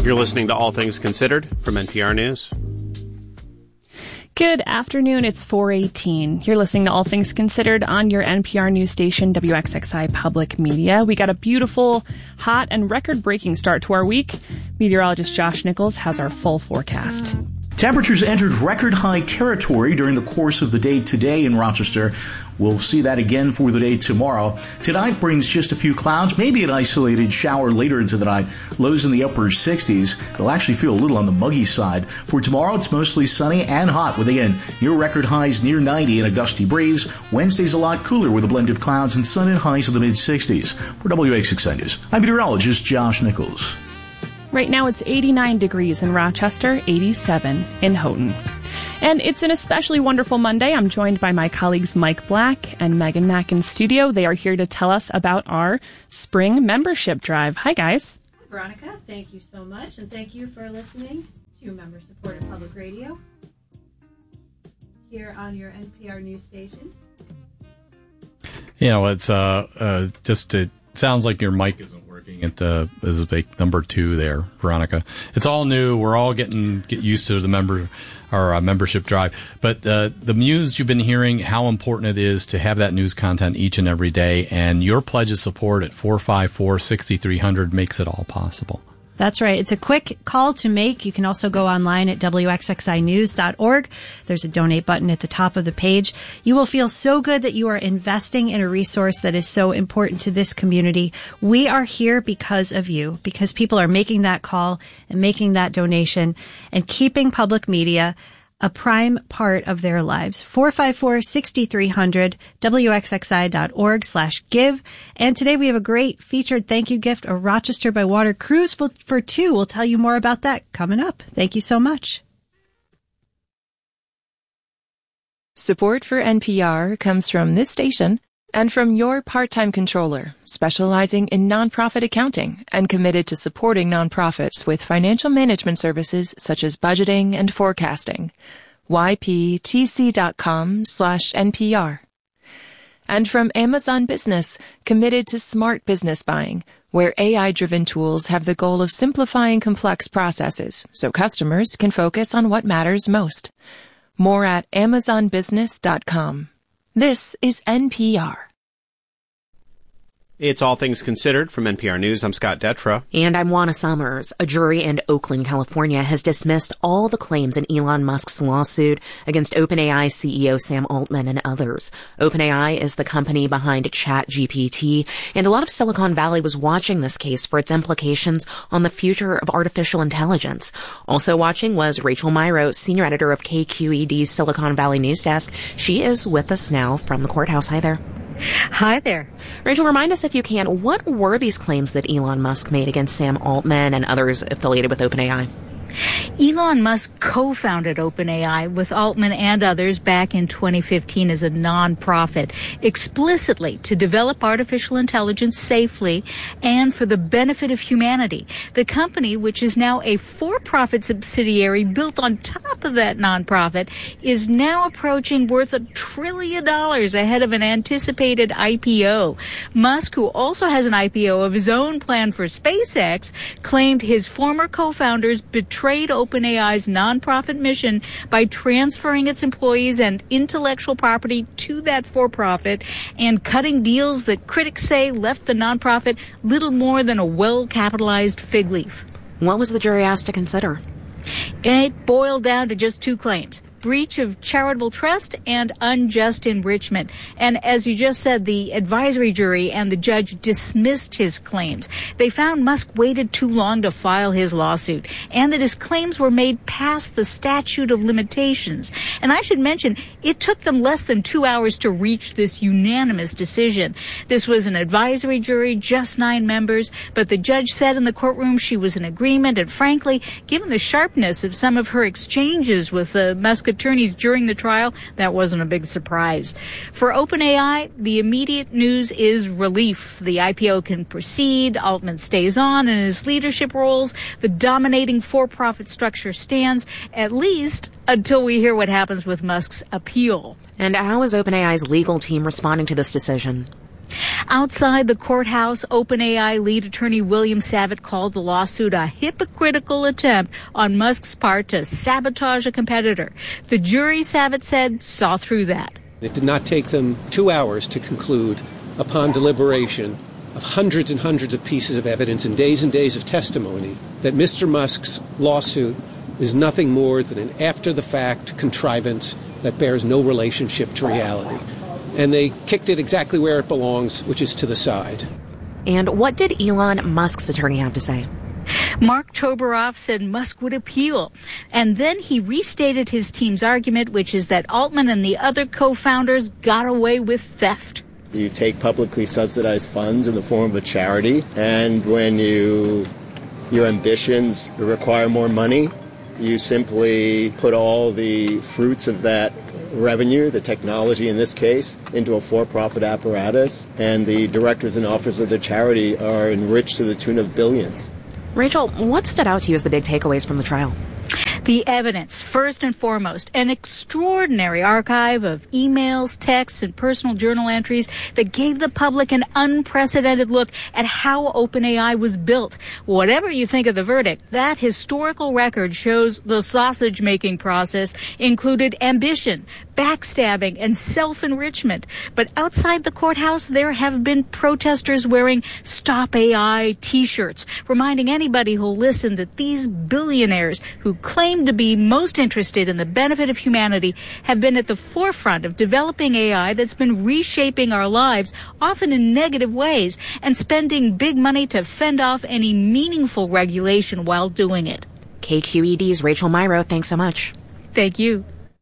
You're listening to All Things Considered from NPR News. Good afternoon. It's 4:18. You're listening to All Things Considered on your NPR news station, WXXI Public Media. We got a beautiful, hot, and record-breaking start to our week. Meteorologist Josh Nichols has our full forecast. Temperatures entered record-high territory during the course of the day today in Rochester. We'll see that again for the day tomorrow. Tonight brings just a few clouds, maybe an isolated shower later into the night. Lows in the upper 60s. It'll actually feel a little on the muggy side. For tomorrow, it's mostly sunny and hot with, again, near record highs near 90 and a gusty breeze. Wednesday's a lot cooler with a blend of clouds and sun and highs in the mid-60s. For WXXI News, I'm meteorologist Josh Nichols. Right now it's 89 degrees in Rochester, 87 in Houghton. And it's an especially wonderful Monday. I'm joined by my colleagues Mike Black and Megan Mack in studio. They are here to tell us about our spring membership drive. Hi, guys. Hi, Veronica. Thank you so much, and thank you for listening to member-supported public radio here on your NPR news station. You know, it's it sounds like your mic isn't working at the as a big number 2 there, Veronica. It's all new. We're all get used to the membership drive. But the news you've been hearing, how important it is to have that news content each and every day, and your pledge of support at 454-6300 makes it all possible. That's right. It's a quick call to make. You can also go online at wxxinews.org. There's a donate button at the top of the page. You will feel so good that you are investing in a resource that is so important to this community. We are here because of you, because people are making that call and making that donation and keeping public media a prime part of their lives. 454-6300, wxxi.org/give. And today we have a great featured thank you gift, a Rochester by Water cruise for 2. We'll tell you more about that coming up. Thank you so much. Support for NPR comes from this station and from your part-time controller, specializing in nonprofit accounting and committed to supporting nonprofits with financial management services such as budgeting and forecasting. yptc.com/NPR. And from Amazon Business, committed to smart business buying, where AI-driven tools have the goal of simplifying complex processes so customers can focus on what matters most. More at amazonbusiness.com. This is NPR. It's All Things Considered from NPR News. I'm Scott Detra. And I'm Juana Summers. A jury in Oakland, California has dismissed all the claims in Elon Musk's lawsuit against OpenAI CEO Sam Altman and others. OpenAI is the company behind ChatGPT, and a lot of Silicon Valley was watching this case for its implications on the future of artificial intelligence. Also watching was Rachel Myrow, senior editor of KQED's Silicon Valley News Desk. She is with us now from the courthouse. Hi there. Hi there. Rachel, remind us, if you can, what were these claims that Elon Musk made against Sam Altman and others affiliated with OpenAI? Elon Musk co-founded OpenAI with Altman and others back in 2015 as a nonprofit, explicitly to develop artificial intelligence safely and for the benefit of humanity. The company, which is now a for-profit subsidiary built on top of that nonprofit, is now approaching worth $1 trillion ahead of an anticipated IPO. Musk, who also has an IPO of his own planned for SpaceX, claimed his former co-founders betrayed OpenAI's nonprofit mission by transferring its employees and intellectual property to that for-profit and cutting deals that critics say left the nonprofit little more than a well-capitalized fig leaf. What was the jury asked to consider? It boiled down to just 2 claims: breach of charitable trust and unjust enrichment. And as you just said, the advisory jury and the judge dismissed his claims. They found Musk waited too long to file his lawsuit and that his claims were made past the statute of limitations. And I should mention, it took them less than 2 hours to reach this unanimous decision. This was an advisory jury, just 9 members, but the judge said in the courtroom she was in agreement, and frankly, given the sharpness of some of her exchanges with the Musk attorneys during the trial, that wasn't a big surprise. For OpenAI, the immediate news is relief. The IPO can proceed, Altman stays on in his leadership roles, the dominating for-profit structure stands, at least until we hear what happens with Musk's appeal. And how is OpenAI's legal team responding to this decision? Outside the courthouse, OpenAI lead attorney William Savitt called the lawsuit a hypocritical attempt on Musk's part to sabotage a competitor. The jury, Savitt said, saw through that. It did not take them 2 hours to conclude, upon deliberation of hundreds and hundreds of pieces of evidence and days of testimony, that Mr. Musk's lawsuit is nothing more than an after-the-fact contrivance that bears no relationship to reality. And they kicked it exactly where it belongs, which is to the side. And what did Elon Musk's attorney have to say? Mark Toberoff said Musk would appeal. And then he restated his team's argument, which is that Altman and the other co-founders got away with theft. You take publicly subsidized funds in the form of a charity, and when your ambitions require more money, you simply put all the fruits of that revenue, the technology in this case, into a for-profit apparatus, and the directors and officers of the charity are enriched to the tune of billions. Rachel, what stood out to you as the big takeaways from the trial? The evidence, first and foremost, an extraordinary archive of emails, texts, and personal journal entries that gave the public an unprecedented look at how OpenAI was built. Whatever you think of the verdict, that historical record shows the sausage-making process included ambition, backstabbing, and self-enrichment. But outside the courthouse, there have been protesters wearing Stop AI t-shirts, reminding anybody who'll listen that these billionaires who claim to be most interested in the benefit of humanity have been at the forefront of developing AI that's been reshaping our lives, often in negative ways, and spending big money to fend off any meaningful regulation while doing it. KQED's Rachel Myrow, thanks so much. Thank you.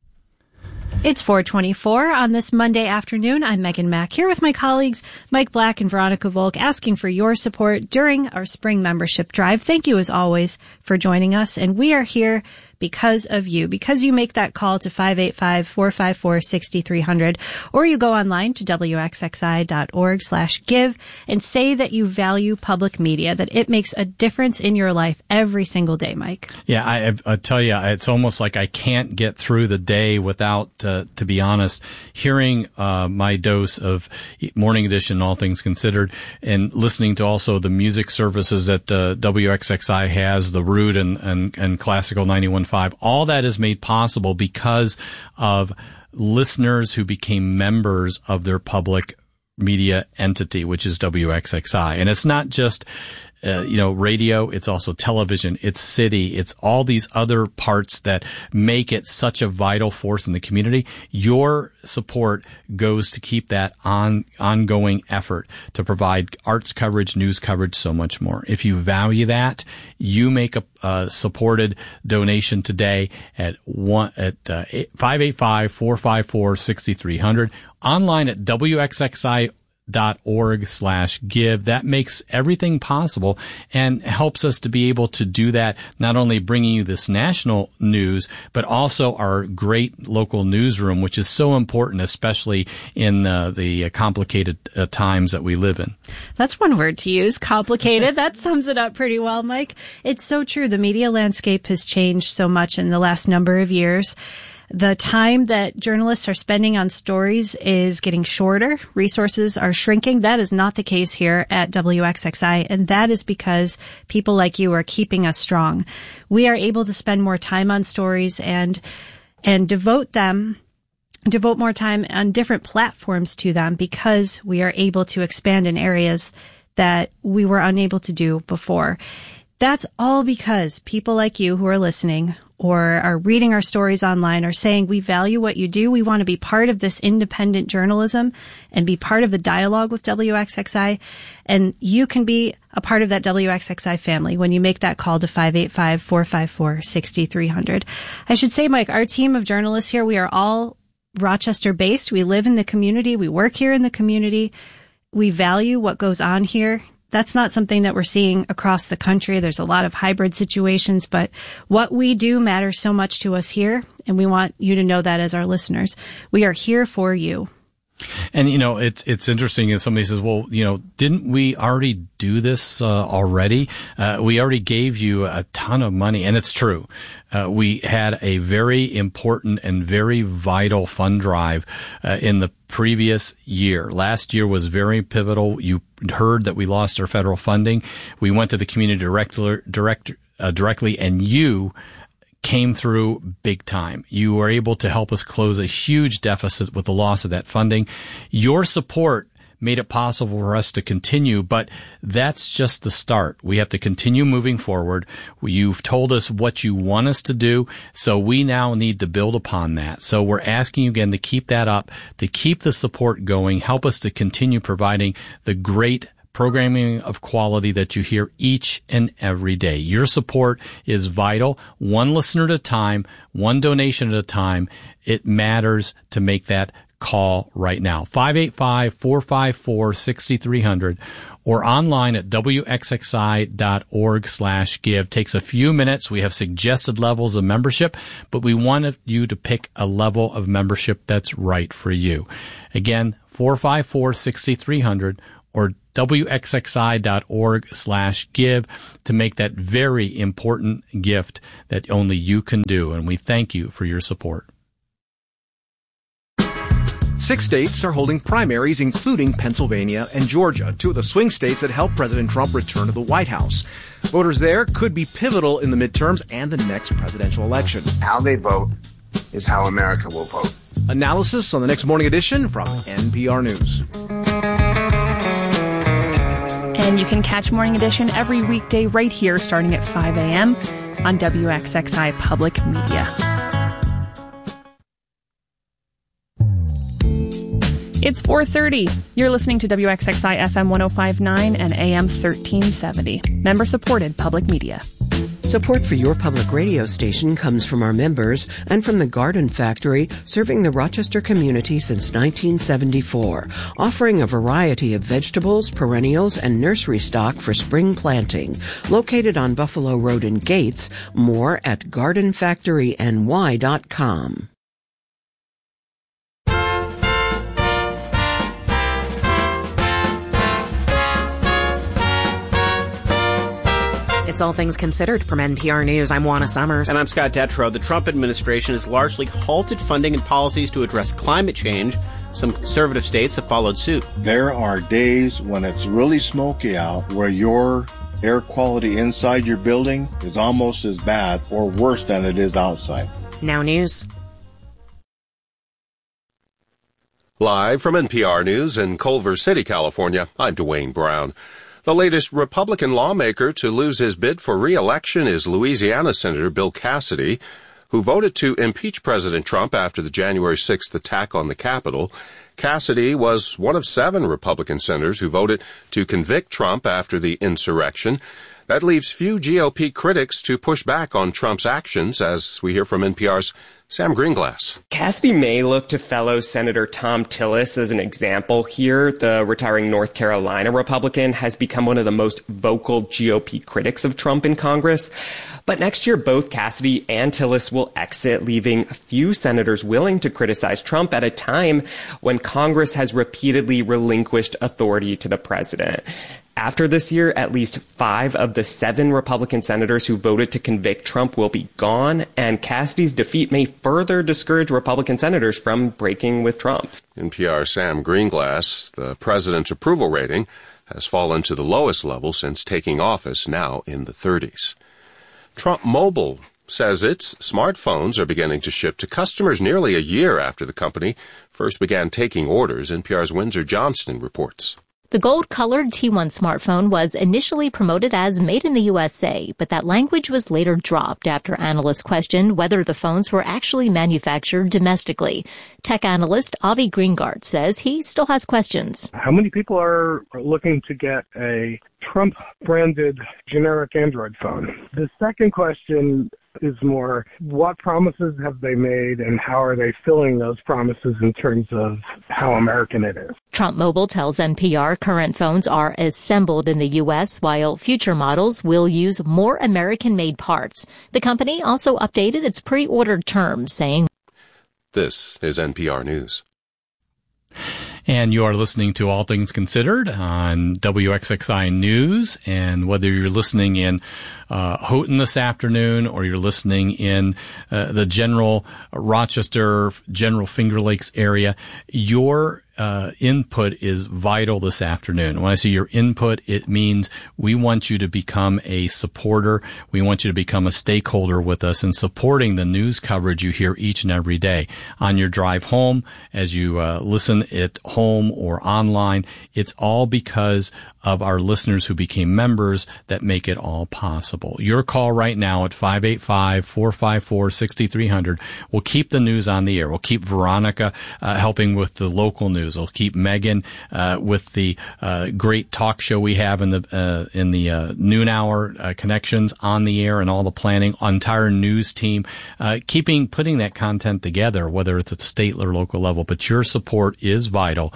It's 4:24 on this Monday afternoon. I'm Megan Mack here with my colleagues Mike Black and Veronica Volk, asking for your support during our spring membership drive. Thank you as always for joining us. And we are here because of you, because you make that call to 585-454-6300, or you go online to wxxi.org/give and say that you value public media, that it makes a difference in your life every single day, Mike. Yeah, I tell you, it's almost like I can't get through the day without, to be honest, hearing my dose of Morning Edition, All Things Considered, and listening to also the music services that WXXI has, The Root and Classical 91.5. All that is made possible because of listeners who became members of their public media entity, which is WXXI. And it's not just radio, it's also television, it's city, it's all these other parts that make it such a vital force in the community. Your support goes to keep that ongoing effort to provide arts coverage, news coverage, so much more. If you value that, you make a supported donation today at 585-454-6300, online at WXXI.org/give. That makes everything possible and helps us to be able to do that, not only bringing you this national news, but also our great local newsroom, which is so important, especially in the complicated times that we live in. That's one word to use, complicated. That sums it up pretty well, Mike. It's so true. The media landscape has changed so much in the last number of years. The time that journalists are spending on stories is getting shorter. Resources are shrinking. That is not the case here at WXXI, and that is because people like you are keeping us strong. We are able to spend more time on stories and devote more time on different platforms to them because we are able to expand in areas that we were unable to do before. That's all because people like you who are listening or are reading our stories online are saying we value what you do. We want to be part of this independent journalism and be part of the dialogue with WXXI. And you can be a part of that WXXI family when you make that call to 585-454-6300. I should say, Mike, our team of journalists here, we are all Rochester based. We live in the community. We work here in the community. We value what goes on here. That's not something that we're seeing across the country. There's a lot of hybrid situations, but what we do matters so much to us here, and we want you to know that as our listeners. We are here for you. And, it's interesting if somebody says, well, didn't we already do this already? We already gave you a ton of money. And it's true. We had a very important and very vital fund drive in the previous year. Last year was very pivotal. You heard that we lost our federal funding. We went to the community directly, and you came through big time. You were able to help us close a huge deficit with the loss of that funding. Your support made it possible for us to continue, but that's just the start. We have to continue moving forward. You've told us what you want us to do, so we now need to build upon that. So we're asking you again to keep that up, to keep the support going, help us to continue providing the great programming of quality that you hear each and every day. Your support is vital. One listener at a time, one donation at a time. It matters to make that call right now. 585-454-6300 or online at wxxi.org/give. Takes a few minutes. We have suggested levels of membership, but we want you to pick a level of membership that's right for you. Again, 454-6300 or wxxi.org/give to make that very important gift that only you can do. And we thank you for your support. 6 states are holding primaries, including Pennsylvania and Georgia, two of the swing states that helped President Trump return to the White House. Voters there could be pivotal in the midterms and the next presidential election. How they vote is how America will vote. Analysis on the next morning edition from NPR News. And you can catch Morning Edition every weekday right here starting at 5 a.m. on WXXI Public Media. It's 4:30. You're listening to WXXI FM 105.9 and AM 1370. Member-supported public media. Support for your public radio station comes from our members and from the Garden Factory, serving the Rochester community since 1974, offering a variety of vegetables, perennials, and nursery stock for spring planting. Located on Buffalo Road in Gates, more at gardenfactoryny.com. It's All Things Considered from NPR News. I'm Juana Summers. And I'm Scott Detrow. The Trump administration has largely halted funding and policies to address climate change. Some conservative states have followed suit. There are days when it's really smoky out where your air quality inside your building is almost as bad or worse than it is outside. Now News. Live from NPR News in Culver City, California, I'm Dwayne Brown. The latest Republican lawmaker to lose his bid for re-election is Louisiana Senator Bill Cassidy, who voted to impeach President Trump after the January 6th attack on the Capitol. Cassidy was one of 7 Republican senators who voted to convict Trump after the insurrection. That leaves few GOP critics to push back on Trump's actions, as we hear from NPR's Sam Greenglass. Cassidy may look to fellow Senator Thom Tillis as an example here. The retiring North Carolina Republican has become one of the most vocal GOP critics of Trump in Congress. But next year, both Cassidy and Tillis will exit, leaving a few senators willing to criticize Trump at a time when Congress has repeatedly relinquished authority to the president. After this year, at least 5 of the 7 Republican senators who voted to convict Trump will be gone, and Cassidy's defeat may further discourage Republican senators from breaking with Trump. NPR's Sam Greenglass. The president's approval rating has fallen to the lowest level since taking office, now in the 30s. Trump Mobile says its smartphones are beginning to ship to customers nearly a year after the company first began taking orders. NPR's Windsor Johnston reports. The gold-colored T1 smartphone was initially promoted as made in the USA, but that language was later dropped after analysts questioned whether the phones were actually manufactured domestically. Tech analyst Avi Greengard says he still has questions. How many people are looking to get a Trump-branded generic Android phone? The second question is more, what promises have they made and how are they filling those promises in terms of how American it is? Trump Mobile tells NPR current phones are assembled in the U.S., while future models will use more American-made parts. The company also updated its pre-ordered terms, saying, This is NPR News. And you are listening to All Things Considered on WXXI News. And whether you're listening in Houghton this afternoon or you're listening in the general Rochester, general Finger Lakes area, your input is vital this afternoon. When I say your input, it means we want you to become a supporter. We want you to become a stakeholder with us in supporting the news coverage you hear each and every day. On your drive home, as you listen at home or online, it's all because of our listeners who became members that make it all possible. Your call right now at 585-454-6300 will keep the news on the air. We'll keep Veronica helping with the local news. We'll keep Megan with the great talk show we have in the noon hour connections on the air and all the planning. Entire news team putting that content together, whether it's at the state or local level. But your support is vital.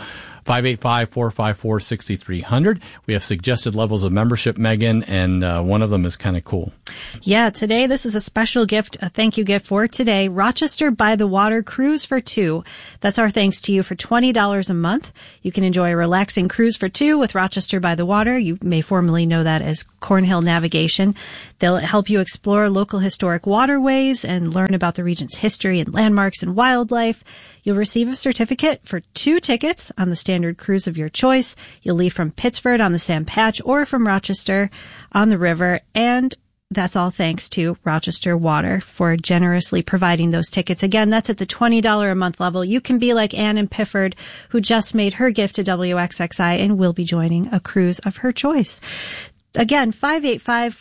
585-454-6300. We have suggested levels of membership, Megan, and one of them is kind of cool. Yeah, today this is a special gift, a thank you gift for today. Rochester by the Water Cruise for Two. That's our thanks to you for $20 a month. You can enjoy a relaxing cruise for two with Rochester by the Water. You may formerly know that as Cornhill Navigation. They'll help you explore local historic waterways and learn about the region's history and landmarks and wildlife. You'll receive a certificate for 2 tickets on the standard cruise of your choice. You'll leave from Pittsford on the Sam Patch or from Rochester on the river. And that's all thanks to Rochester Water for generously providing those tickets. Again, that's at the $20 a month level. You can be like Ann in Pifford, who just made her gift to WXXI and will be joining a cruise of her choice. Again, 585